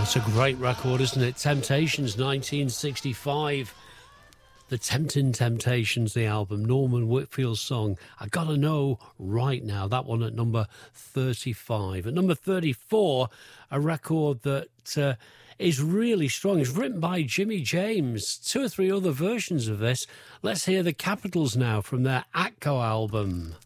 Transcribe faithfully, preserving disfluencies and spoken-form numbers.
That's a great record, isn't it? Temptations, nineteen sixty-five. The Tempting Temptations, the album. Norman Whitfield's song, I Gotta Know Right Now. That one at number thirty-five. At number thirty-four, a record that uh, is really strong. It's written by Jimmy James. Two or three other versions of this. Let's hear the Capitals now from their Atco album.